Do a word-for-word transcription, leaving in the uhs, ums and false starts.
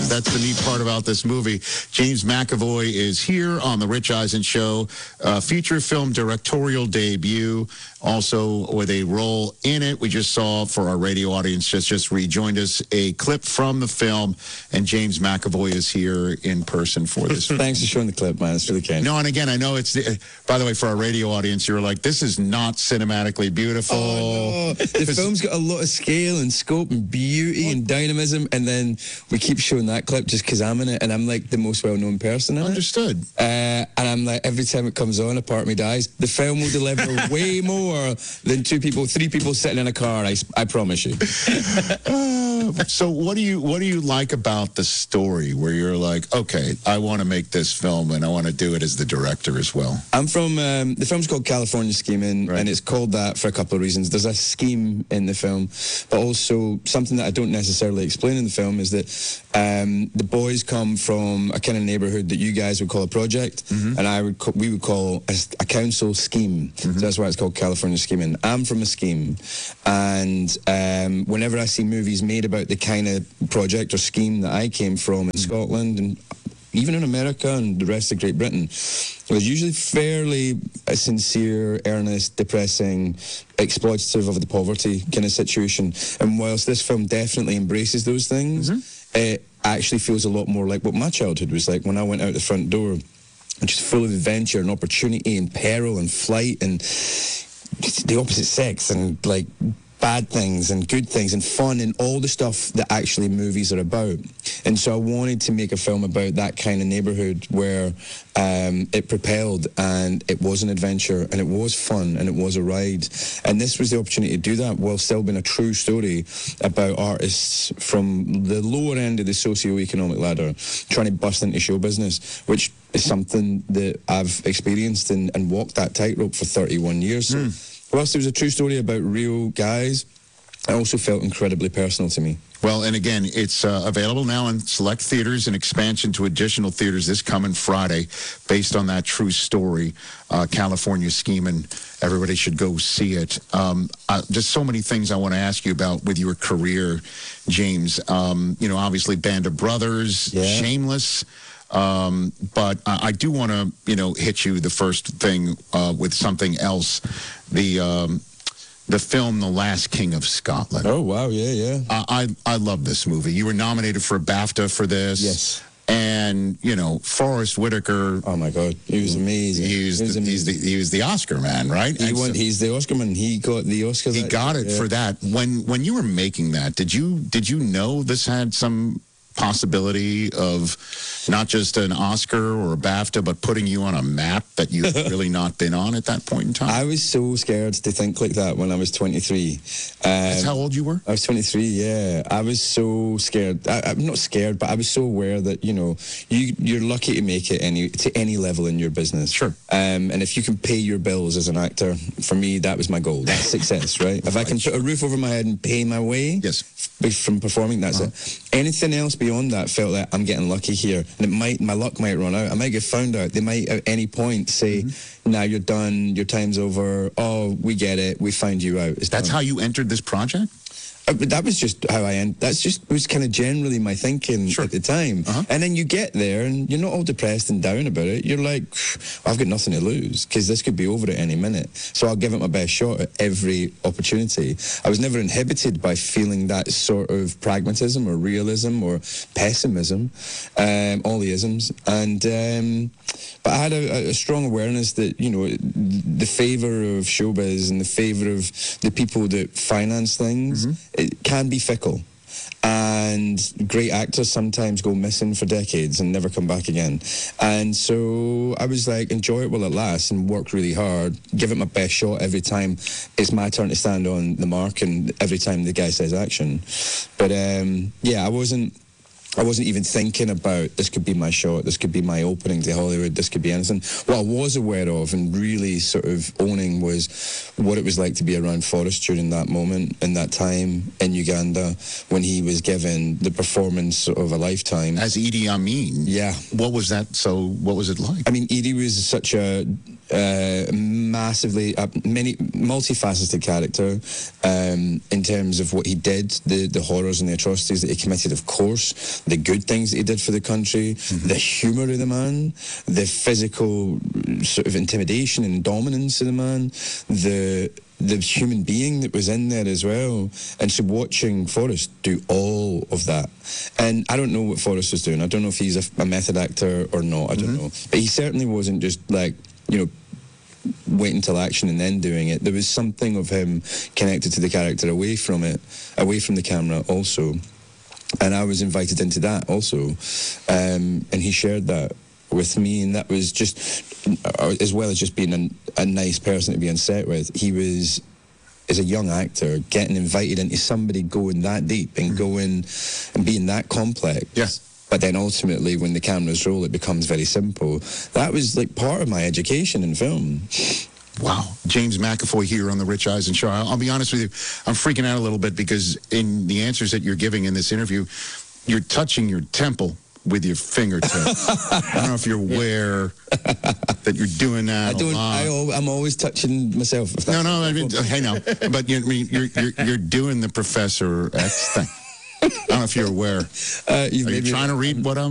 That's the neat part about this movie. James McAvoy is here on The Rich Eisen Show. Uh, feature film directorial debut, also with a role in it. We just saw, for our radio audience, just, just rejoined us, a clip from the film, and James McAvoy is here in person for this. Thanks for showing the clip, man. It's really kind. No, and again, I know it's, the, by the way, for our radio audience, you're like, this is not cinematically beautiful. Oh, no. The film's got a lot of scale and scope and beauty and dynamism, and then we keep showing that clip just because I'm in it, and I'm like the most well-known person in Understood. it. Uh, and I'm like, every time it comes on, a part of me dies. The film will deliver way more than two people, three people sitting in a car, I, I promise you. uh, so what do you what do you like about the story where you're like, okay, I want to make this film and I want to do it as the director as well? I'm from, um, the film's called California Scheming, right. And it's called that for a couple of reasons. There's a scheme in the film, but also something that I don't necessarily explain in the film is that um, the boys come from a kind of neighborhood that you guys would call a project, mm-hmm. and I would co- we would call a, a council scheme. Mm-hmm. So that's why it's called California Scheming. I'm from a scheme, and um, whenever I see movies made about the kind of project or scheme that I came from in mm-hmm. Scotland and even in America and the rest of Great Britain, it was usually fairly a sincere, earnest, depressing, exploitative of the poverty kind of situation. And whilst this film definitely embraces those things, mm-hmm. it actually feels a lot more like what my childhood was like when I went out the front door, just full of adventure and opportunity and peril and flight and just the opposite sex and like bad things and good things and fun and all the stuff that actually movies are about. And so I wanted to make a film about that kind of neighborhood where um, it propelled and it was an adventure and it was fun and it was a ride. And this was the opportunity to do that while still being a true story about artists from the lower end of the socio-economic ladder trying to bust into show business, which is something that I've experienced and, and walked that tightrope for thirty-one years. So mm. Whilst it was a true story about real guys, it also felt incredibly personal to me. Well, and again, it's uh, available now in select theaters and expansion to additional theaters this coming Friday, based on that true story, uh, California Scheming. Everybody should go see it. Um, uh, just so many things I want to ask you about with your career, James. Um, you know, obviously Band of Brothers, yeah. Shameless. Um, but I, I do want to, you know, hit you the first thing uh, with something else. The um, the film The Last King of Scotland. Oh, wow, yeah, yeah. Uh, I, I love this movie. You were nominated for a BAFTA for this. Yes. And, you know, Forrest Whitaker. Oh, my God. He was amazing. He was, he was, the, he's the, he was the Oscar man, right? He won, so, he's the Oscar man. He got the Oscar. He got it yeah. for that. When when you were making that, did you did you know this had some possibility of not just an Oscar or a BAFTA, but putting you on a map that you've really not been on at that point in time? I was so scared to think like that when I was twenty-three. Um, That's how old you were? I was twenty-three, yeah. I was so scared. I, I'm not scared, but I was so aware that, you know, you, you're lucky to make it any to any level in your business. Sure. Um, and if you can pay your bills as an actor, for me, that was my goal. That's success, right? If I can put a roof over my head and pay my way yes. from performing, that's uh-huh. it. Anything else beyond that felt like I'm getting lucky here, and it might my luck might run out. I might get found out. They might at any point say, mm-hmm. "Now you're done. Your time's over. Oh, we get it. We found you out." It's That's done. how you entered this project? Uh, but that was just how I end. That's just was kind of generally my thinking sure. at the time. Uh-huh. And then you get there, and you're not all depressed and down about it. You're like, well, I've got nothing to lose because this could be over at any minute. So I'll give it my best shot at every opportunity. I was never inhibited by feeling that sort of pragmatism or realism or pessimism, um, all the isms. And um, but I had a, a strong awareness that, you know, the favour of showbiz and the favour of the people that finance things. Mm-hmm. It can be fickle, and great actors sometimes go missing for decades and never come back again. And so I was like, enjoy it while it lasts and work really hard, give it my best shot every time it's my turn to stand on the mark and every time the guy says action. But um, yeah, I wasn't I wasn't even thinking about this could be my shot, this could be my opening to Hollywood, this could be anything. What I was aware of and really sort of owning was what it was like to be around Forrest during that moment, in that time in Uganda, when he was given the performance of a lifetime. As Idi Amin? Yeah. What was that, so what was it like? I mean, Idi was such a uh, massively, uh, many multifaceted character um, in terms of what he did, the, the horrors and the atrocities that he committed, of course, the good things that he did for the country, mm-hmm. the humour of the man, the physical sort of intimidation and dominance of the man, the the human being that was in there as well. And so watching Forrest do all of that, and I don't know what Forrest was doing. I don't know if he's a, a method actor or not. I don't mm-hmm. know. But he certainly wasn't just like, you know, waiting till action and then doing it. There was something of him connected to the character away from it, away from the camera also. And I was invited into that also. Um, and he shared that with me, and that was just, as well as just being a, a nice person to be on set with, he was, as a young actor, getting invited into somebody going that deep and going and being that complex. Yes. But then ultimately, when the cameras roll, it becomes very simple. That was like part of my education in film. Wow. James McAvoy here on The Rich Eisen Show. I'll, I'll be honest with you, I'm freaking out a little bit because in the answers that you're giving in this interview, you're touching your temple with your fingertip. I don't know if you're aware that you're doing that I don't, a lot. I, al- I'm always touching myself. If No, no, I mean, hey, no. But you, I mean, you're, you're, you're doing the Professor X thing. I don't know if you're aware. Uh, Are you trying to read what I'm